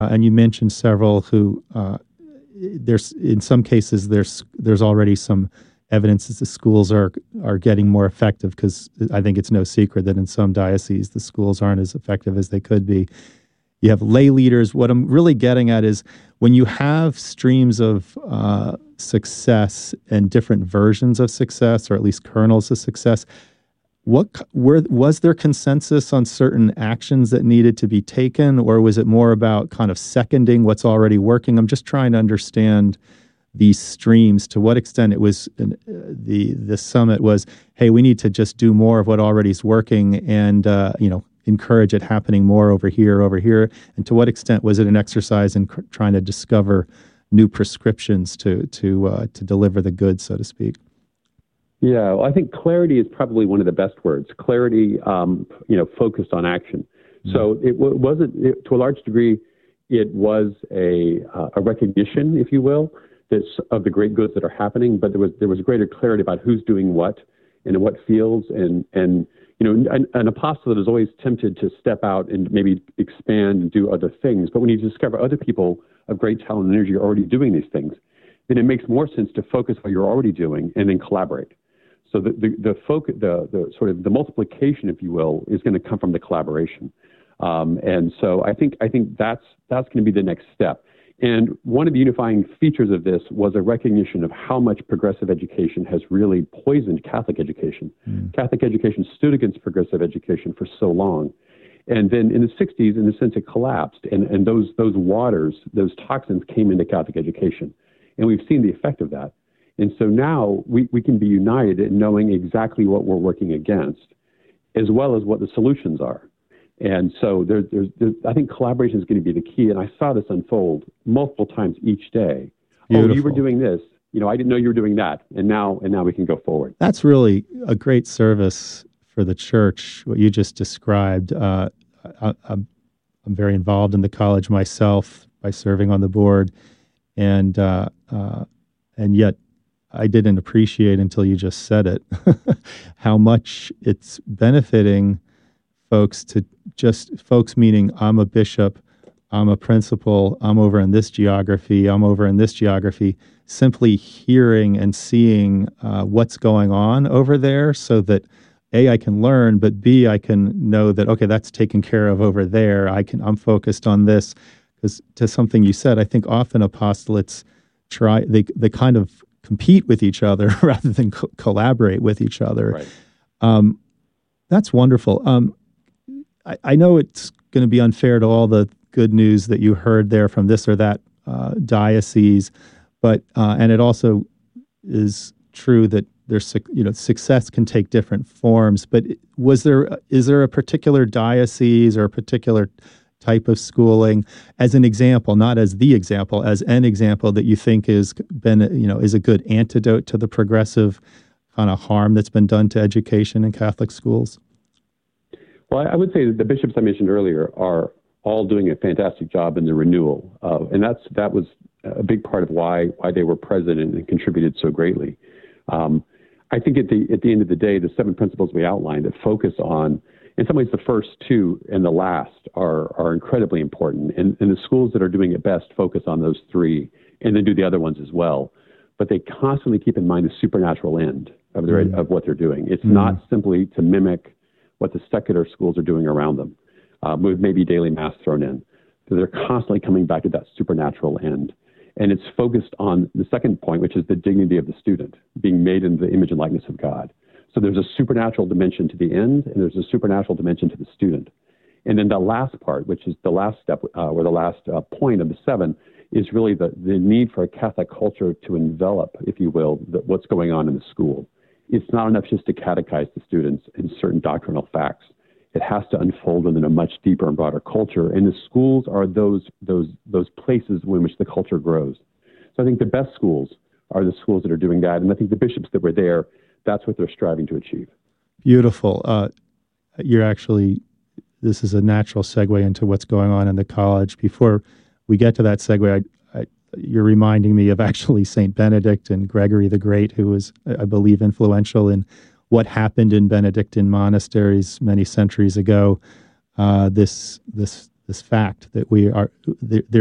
And you mentioned several who there's in some cases there's already some evidence that the schools are getting more effective, because I think it's no secret that in some dioceses the schools aren't as effective as they could be. You have lay leaders. What I'm really getting at is when you have streams of success and different versions of success, or at least kernels of success, was there consensus on certain actions that needed to be taken, or was it more about kind of seconding what's already working? I'm just trying to understand these streams. To what extent it was the summit was, hey, we need to just do more of what already is working, and encourage it happening more over here, and to what extent was it an exercise in trying to discover new prescriptions to deliver the goods, so to speak? Yeah, well, I think clarity is probably one of the best words. Clarity, focused on action. Mm-hmm. So it wasn't, to a large degree, it was a recognition, if you will, of the great goods that are happening. But there was greater clarity about who's doing what and in what fields. And an apostolate is always tempted to step out and maybe expand and do other things. But when you discover other people of great talent and energy are already doing these things, then it makes more sense to focus what you're already doing and then collaborate. So the focus, the sort of the multiplication, if you will, is going to come from the collaboration, and so I think that's going to be the next step. And one of the unifying features of this was a recognition of how much progressive education has really poisoned Catholic education. Mm. Catholic education stood against progressive education for so long, and then in the '60s, in a sense, it collapsed, and those waters, those toxins came into Catholic education, and we've seen the effect of that. And so now we can be united in knowing exactly what we're working against, as well as what the solutions are. And so there's I think collaboration is going to be the key. And I saw this unfold multiple times each day. Beautiful. Oh, you were doing this. I didn't know you were doing that. And now we can go forward. That's really a great service for the church, what you just described. I'm very involved in the college myself by serving on the board. And yet, I didn't appreciate until you just said it, how much it's benefiting folks meaning I'm a bishop, I'm a principal, I'm over in this geography, I'm over in this geography, simply hearing and seeing what's going on over there, so that A, I can learn, but B, I can know that, okay, that's taken care of over there. I'm focused on this. Because to something you said, I think often apostolates they kind of compete with each other rather than collaborate with each other. Right. That's wonderful. I know it's going to be unfair to all the good news that you heard there from this or that diocese, but and it also is true that there's success can take different forms. But is there a particular diocese or a particular type of schooling, as an example, not as the example, as an example that you think is a good antidote to the progressive kind of harm that's been done to education in Catholic schools? Well, I would say that the bishops I mentioned earlier are all doing a fantastic job in the renewal, and that was a big part of why they were present and contributed so greatly. I think at the end of the day, the 7 principles we outlined that focus on, in some ways, the first 2 and the last are incredibly important. And the schools that are doing it best focus on those 3 and then do the other ones as well. But they constantly keep in mind the supernatural end of what they're doing. It's not simply to mimic what the secular schools are doing around them, with maybe daily mass thrown in. So they're constantly coming back to that supernatural end. And it's focused on the second point, which is the dignity of the student, being made in the image and likeness of God. So there's a supernatural dimension to the end, and there's a supernatural dimension to the student. And then the last part, which is the last step, or the last point of the 7, is really the need for a Catholic culture to envelop, if you will, what's going on in the school. It's not enough just to catechize the students in certain doctrinal facts. It has to unfold them in a much deeper and broader culture. And the schools are those places in which the culture grows. So I think the best schools are the schools that are doing that. And I think the bishops that were there, that's what they're striving to achieve. Beautiful. This is a natural segue into what's going on in the college. Before we get to that segue, you're reminding me of actually St. Benedict and Gregory the Great, who was, I believe, influential in what happened in Benedictine monasteries many centuries ago. This this fact that we are there